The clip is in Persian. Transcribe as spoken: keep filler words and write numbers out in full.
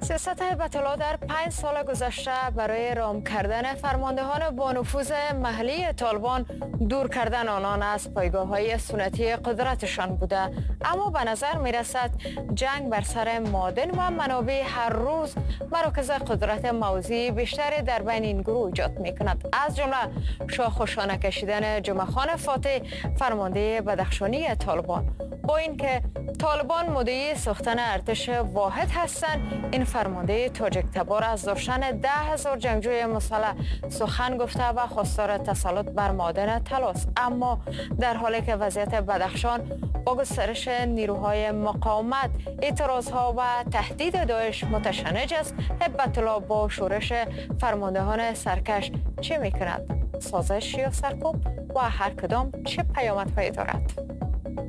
سیاست هیبت‌الله در پنج سال گذشته برای رام کردن فرماندهان با نفوذ محلی طالبان دور کردن آنان از پایگاه‌های سنتی قدرتشان بوده، اما به نظر می‌رسد جنگ بر سر معادن و منابع هر روز مراکز قدرت موضعی بیشتری در بین این گروه ایجاد می‌کند. از جمله شاخ و شانه کشیدن جمعه خان فاتح فرمانده بدخشانی طالبان. با اینکه طالبان مدعی ساختن ارتش واحد هستند، این فرمانده تاجک تبار از داشتن ده هزار جنگجوی مسلح سخن گفته و خواستار تسلط بر معادن طلاست. اما در حالی که وضعیت بدخشان با گسترش نیروهای مقاومت، اعتراضها و تهدید داعش متشنج است، هیبت‌الله با شورش فرماندهان سرکش چه میکند؟ سازش یا سرکوب و هر کدام چه پیامدهایی دارد؟